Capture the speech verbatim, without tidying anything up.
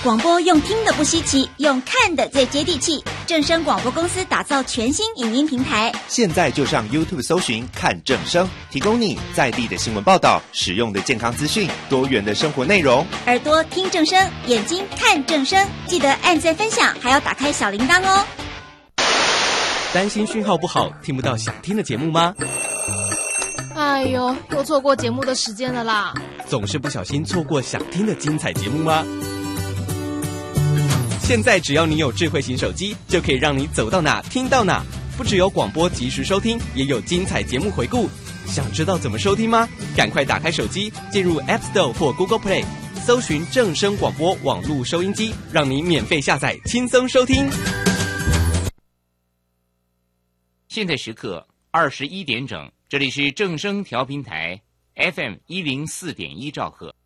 广播用听的不稀奇，用看的最接地气。正声广播公司打造全新影音平台， 现在就上 YouTube 搜寻看正声，提供你在地的新闻报道、实用的健康资讯、多元的生活内容。 耳朵听正声，眼睛看正声，记得按赞分享，还要打开小铃铛哦。 担心讯号不好，听不到想听的节目吗？ 哎呦，又错过节目的时间了啦！ 总是不小心错过想听的精彩节目吗？现在只要你有智慧型手机，就可以让你走到哪听到哪。不只有广播及时收听，也有精彩节目回顾。想知道怎么收听吗？赶快打开手机，进入 App Store 或 Google Play， 搜寻正声广播网络收音机，让你免费下载，轻松收听。 现在时刻二十一点整，这里是正声调频台 F M 一零四点一兆赫。